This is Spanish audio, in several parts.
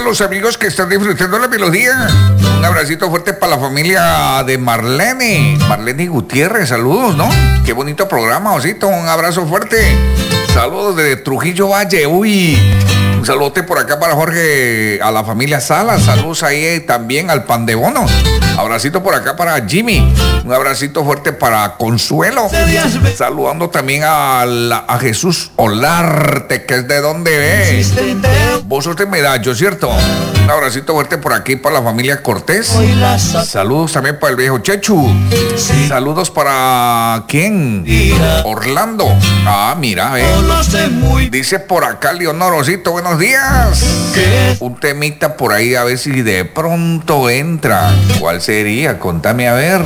los amigos que están disfrutando la melodía. Un abracito fuerte para la familia de Marlene Gutiérrez, saludos, ¿no? Qué bonito programa, Osito, un abrazo fuerte. Saludos de Trujillo Valle, uy. Un saludote por acá para Jorge, a la familia Salas, saludos ahí también al Pan de Bono. Abracito por acá para Jimmy, un abracito fuerte para Consuelo. Saludando también a Jesús Olarte, que es de donde ve. Vos sos de Medallo, ¿cierto? Un abracito fuerte por aquí para la familia Cortés. Saludos también para el viejo Chechu. Saludos para ¿quién? Orlando. Ah, mira, dice por acá Leonorosito, buenos días. Un temita por ahí a ver si de pronto entra. ¿Cuál sería? Contame a ver.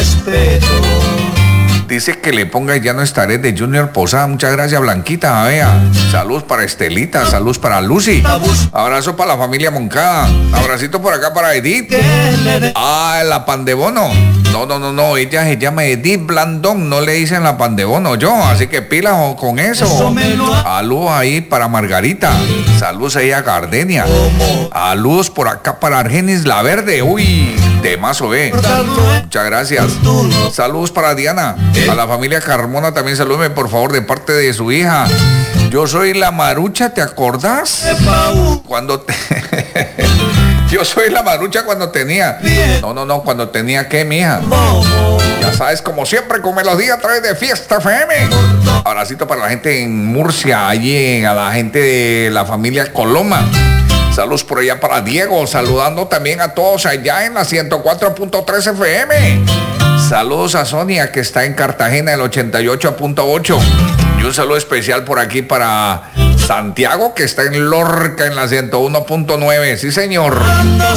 Dice que le ponga Ya no estaré de Junior Posada. Muchas gracias, Blanquita. Vea. Saludos para Estelita, saludos para Lucy. Abrazo para la familia Moncada. Abracito por acá para Edith. Ah, la Pan de Bono. No, ella se llama Edith Blandón, no le dicen la Pan de Bono yo, así que pila con eso. Saludos ahí para Margarita. Saludos ahí a Gardenia. Saludos por acá para Argenis La Verde. Uy, de Mazo B. Muchas gracias. Saludos para Diana. A la familia Carmona también salúdeme por favor de parte de su hija. Yo soy la Marucha, ¿te acordás? Yo soy la Marucha cuando tenía. No, cuando tenía ¿qué, mija? Ya sabes, como siempre, con melodía a través de Fiesta FM. Abracito para la gente en Murcia, allí a la gente de la familia Coloma. Saludos por allá para Diego, saludando también a todos allá en la 104.3 FM. Saludos a Sonia, que está en Cartagena, el 88.8. Y un saludo especial por aquí para Santiago, que está en Lorca, en la 101.9. Sí, señor.